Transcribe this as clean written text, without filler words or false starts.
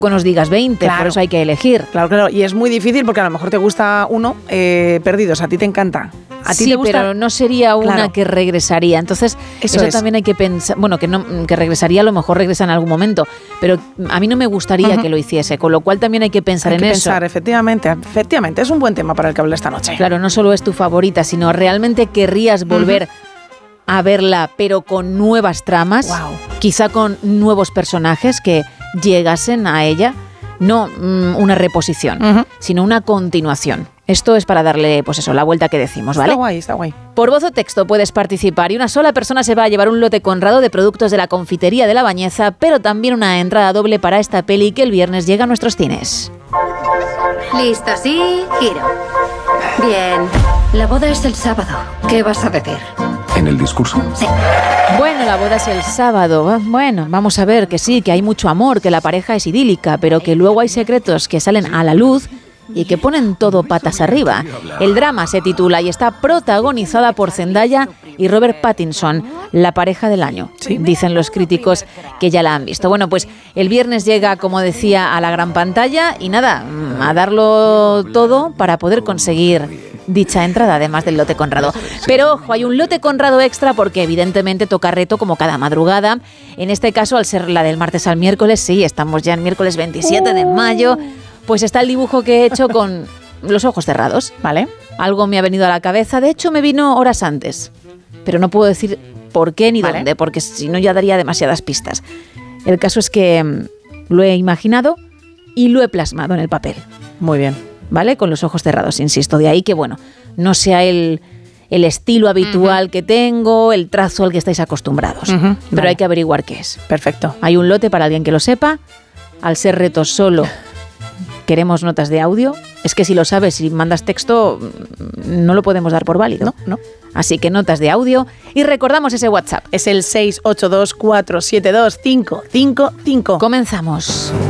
nos digas 20, claro. Por eso hay que elegir. Claro, y es muy difícil porque a lo mejor te gusta uno, Perdidos, a ti te encanta. ¿A ti sí, te gusta? pero no sería una claro. que regresaría. Entonces, eso también hay que pensar. Bueno, que regresaría, a lo mejor regresa en algún momento, pero a mí no me gustaría que lo hiciese, con lo cual también hay que pensar en eso. Efectivamente, es un buen tema para el que hablé esta noche. Claro, no solo es tu favorita, sino realmente querrías volver a verla, pero con nuevas tramas, quizá con nuevos personajes que llegasen a ella, no una reposición, sino una continuación. Esto es para darle, pues eso, la vuelta que decimos, ¿vale? Está guay. Por voz o texto puedes participar y una sola persona se va a llevar un lote Conrado de productos de la confitería de La Bañeza, pero también una entrada doble para esta peli que el viernes llega a nuestros cines. Listo, sí, giro. Bien, la boda es el sábado. ¿Qué vas a decir? ¿En el discurso? Sí. Bueno, la boda es el sábado. Bueno, vamos a ver que sí, que hay mucho amor, que la pareja es idílica, pero que luego hay secretos que salen a la luz y que ponen todo patas arriba. El drama se titula y está protagonizada por Zendaya y Robert Pattinson, la pareja del año, dicen los críticos que ya la han visto. Bueno, pues el viernes llega, como decía, a la gran pantalla y nada, a darlo todo para poder conseguir dicha entrada, además del lote Conrado. Pero ojo, hay un lote Conrado extra porque evidentemente toca reto como cada madrugada. En este caso, al ser la del martes al miércoles, sí, estamos ya en miércoles 27 de mayo, pues está el dibujo que he hecho con los ojos cerrados, ¿vale? Algo me ha venido a la cabeza, de hecho me vino horas antes, pero no puedo decir por qué ni dónde, porque si no ya daría demasiadas pistas. El caso es que lo he imaginado y lo he plasmado en el papel. Muy bien. ¿Vale? Con los ojos cerrados, insisto. De ahí que, bueno, no sea el estilo habitual que tengo, el trazo al que estáis acostumbrados. Pero hay que averiguar qué es. Perfecto. Hay un lote para alguien que lo sepa. Al ser retos solo, queremos notas de audio. Es que si lo sabes, si mandas texto, no lo podemos dar por válido. No. Así que notas de audio. Y recordamos ese WhatsApp. Es el 682 472 555. Comenzamos.